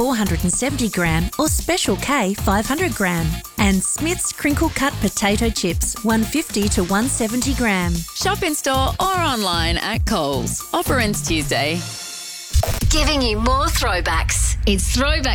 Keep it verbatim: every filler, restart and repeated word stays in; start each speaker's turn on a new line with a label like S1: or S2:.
S1: four hundred seventy gram or Special K five hundred gram. And Smith's Crinkle Cut Potato Chips one fifty to one seventy gram.
S2: Shop in store or online at Coles. Offer ends Tuesday.
S3: Giving you more throwbacks. It's Throwback